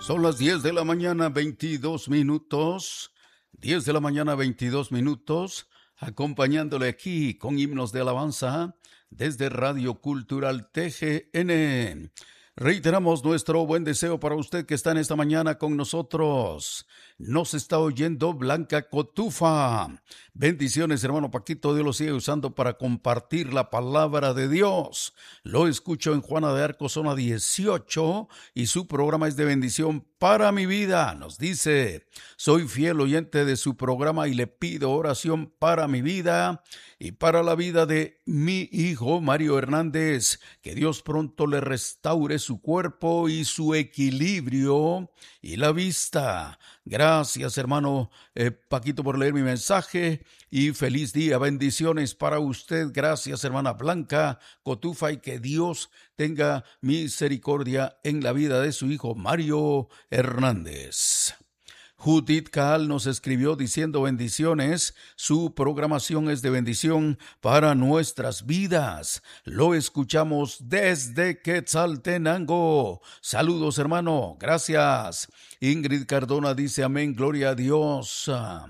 Son las 10 de la mañana, 22 minutos. 10 de la mañana, 22 minutos. Acompañándole aquí con himnos de alabanza desde Radio Cultural TGN. Reiteramos nuestro buen deseo para usted que está en esta mañana con nosotros. Nos está oyendo Blanca Cotufa. Bendiciones, hermano Paquito. Dios lo sigue usando para compartir la palabra de Dios. Lo escucho en Juana de Arco, zona 18, y su programa es de bendición para mi vida. Nos dice, soy fiel oyente de su programa y le pido oración para mi vida y para la vida de mi hijo Mario Hernández. Que Dios pronto le restaure su cuerpo y su equilibrio y la vista. Gracias, hermano Paquito, por leer mi mensaje y feliz día. Bendiciones para usted. Gracias, hermana Blanca Cotufa, y que Dios tenga misericordia en la vida de su hijo Mario Hernández. Judith Kaal nos escribió diciendo bendiciones. Su programación es de bendición para nuestras vidas. Lo escuchamos desde Quetzaltenango. Saludos, hermano. Gracias. Ingrid Cardona dice amén, gloria a Dios.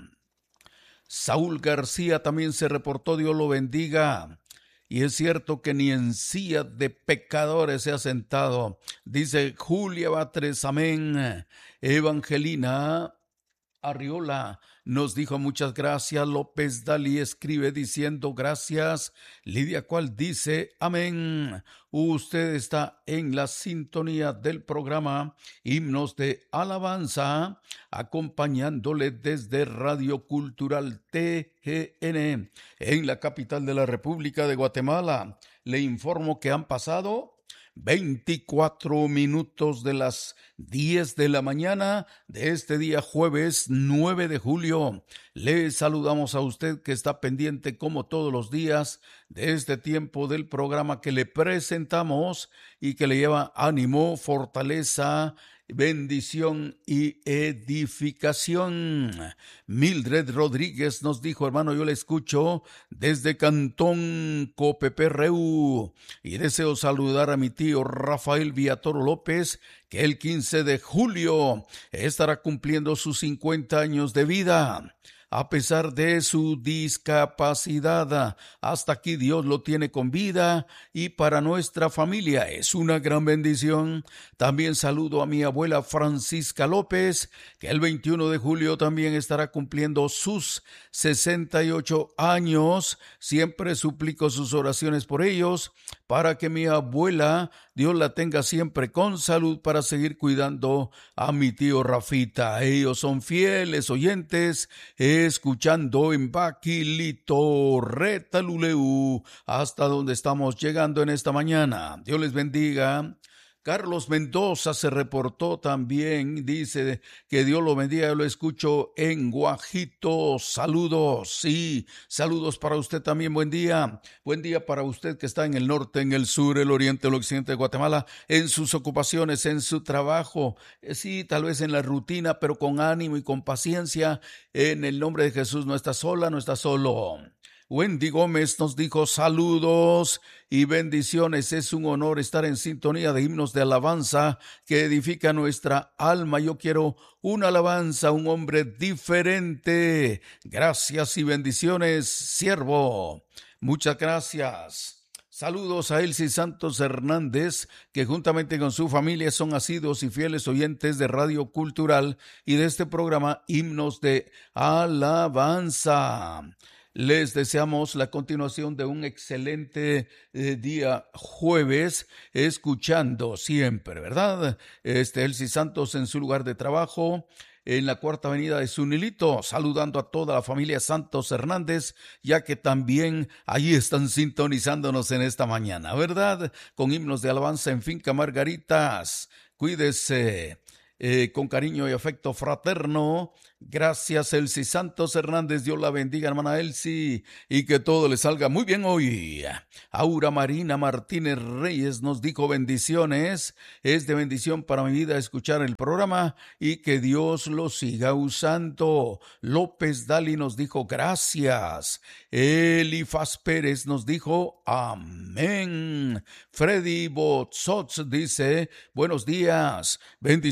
Saúl García también se reportó, Dios lo bendiga. Y es cierto que ni en silla de pecadores se ha sentado. Dice Julia Batres, amén. Evangelina Arriola nos dijo muchas gracias. López Dalí escribe diciendo gracias. Lidia Cual dice amén. Usted está en la sintonía del programa Himnos de Alabanza, acompañándole desde Radio Cultural TGN en la capital de la República de Guatemala. Le informo que han pasado 24 minutos de las 10 de la mañana de este día jueves 9 de julio. Le saludamos a usted que está pendiente como todos los días de este tiempo del programa que le presentamos y que le lleva ánimo, fortaleza, bendición y edificación. Mildred Rodríguez nos dijo, hermano, yo le escucho desde Cantón Copeperreu y deseo saludar a mi tío Rafael Villatoro López, que el 15 de julio estará cumpliendo sus 50 años de vida. A pesar de su discapacidad, hasta aquí Dios lo tiene con vida y para nuestra familia es una gran bendición. También saludo a mi abuela Francisca López, que el 21 de julio también estará cumpliendo sus 68 años. Siempre suplico sus oraciones por ellos, para que mi abuela, Dios la tenga siempre con salud para seguir cuidando a mi tío Rafita. Ellos son fieles oyentes, escuchando en Baquilito, Retaluleu, hasta donde estamos llegando en esta mañana. Dios les bendiga. Carlos Mendoza se reportó también, dice que Dios lo bendiga, yo lo escucho en Guajito. Saludos, sí, saludos para usted también, buen día para usted que está en el norte, en el sur, el oriente, el occidente de Guatemala, en sus ocupaciones, en su trabajo, sí, tal vez en la rutina, pero con ánimo y con paciencia. En el nombre de Jesús, no está sola, no está solo. Wendy Gómez nos dijo saludos y bendiciones. Es un honor estar en sintonía de himnos de alabanza que edifica nuestra alma. Yo quiero una alabanza, un hombre diferente. Gracias y bendiciones, siervo. Muchas gracias. Saludos a Elsie Santos Hernández, que juntamente con su familia son asiduos y fieles oyentes de Radio Cultural y de este programa Himnos de Alabanza. Les deseamos la continuación de un excelente día jueves, escuchando siempre, ¿verdad? Elsie Santos en su lugar de trabajo, en la Cuarta Avenida de Zunilito, saludando a toda la familia Santos Hernández, ya que también allí están sintonizándonos en esta mañana, ¿verdad? Con himnos de alabanza en Finca Margaritas. Cuídese. Con cariño y afecto fraterno. Gracias, Elsie Santos Hernández. Dios la bendiga, hermana Elsie, y que todo le salga muy bien hoy. Aura Marina Martínez Reyes nos dijo bendiciones. Es de bendición para mi vida escuchar el programa y que Dios lo siga usando. López Dali nos dijo gracias. Elifaz Pérez nos dijo amén. Freddy Botzotz dice buenos días, bendiciones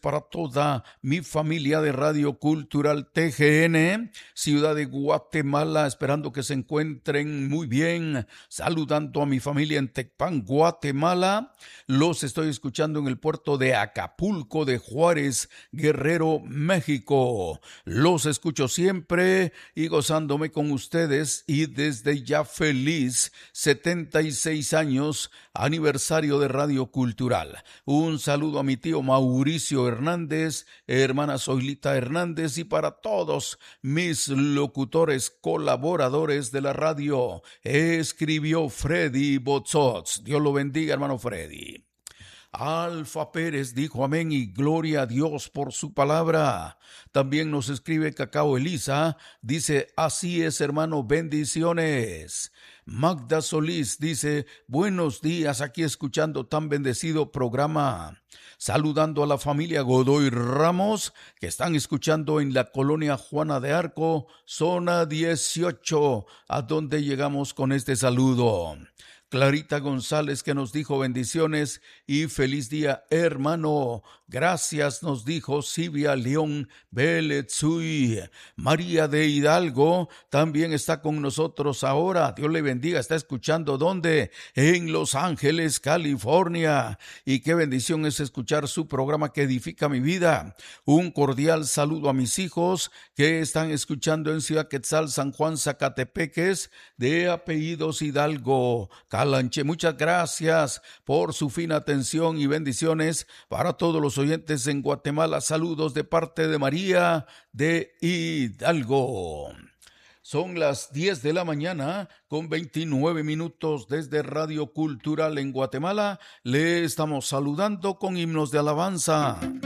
para toda mi familia de Radio Cultural TGN, Ciudad de Guatemala, esperando que se encuentren muy bien. Saludando a mi familia en Tecpan, Guatemala. Los estoy escuchando en el puerto de Acapulco de Juárez, Guerrero, México. Los escucho siempre y gozándome con ustedes, y desde ya feliz 76 años aniversario de Radio Cultural. Un saludo a mi tío Mauricio Hernández, hermana Zoilita Hernández, y para todos mis locutores colaboradores de la radio. Escribió Freddy Botsots. Dios lo bendiga, hermano Freddy. Alfa Pérez dijo amén y gloria a Dios por su palabra. También nos escribe Cacao Elisa, dice así es, hermano, bendiciones. Magda Solís dice buenos días, aquí escuchando tan bendecido programa. Saludando a la familia Godoy Ramos que están escuchando en la colonia Juana de Arco, zona 18, a donde llegamos con este saludo. Clarita González que nos dijo bendiciones y feliz día, hermano. Gracias, nos dijo Silvia León Beletzuy. María de Hidalgo también está con nosotros ahora. Dios le bendiga. Está escuchando ¿dónde? En Los Ángeles, California. Y qué bendición es escuchar su programa que edifica mi vida. Un cordial saludo a mis hijos que están escuchando en Ciudad Quetzal, San Juan, Zacatepeques, de apellidos Hidalgo, Calanche. Muchas gracias por su fina atención y bendiciones para todos los oyentes en Guatemala. Saludos de parte de María de Hidalgo. Son las 10 de la mañana con 29 minutos desde Radio Cultural en Guatemala. Le estamos saludando con himnos de alabanza.